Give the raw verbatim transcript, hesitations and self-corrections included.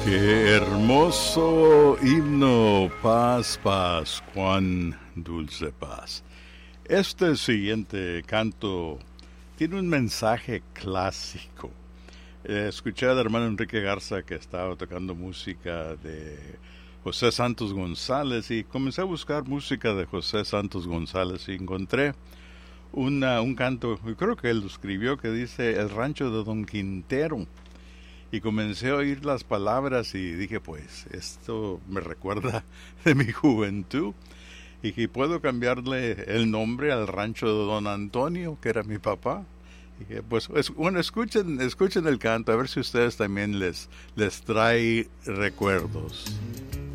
Qué hermoso himno, paz, paz, cuán dulce paz. Este siguiente canto tiene un mensaje clásico. Eh, escuché al hermano Enrique Garza que estaba tocando música de José Santos González y comencé a buscar música de José Santos González y encontré una, un canto, yo creo que él lo escribió, que dice El rancho de Don Quintero. Y comencé a oír las palabras y dije, pues, esto me recuerda de mi juventud. Y que puedo cambiarle el nombre al rancho de Don Antonio, que era mi papá. Y que, pues, es, bueno, escuchen, escuchen el canto, a ver si a ustedes también les, les trae recuerdos.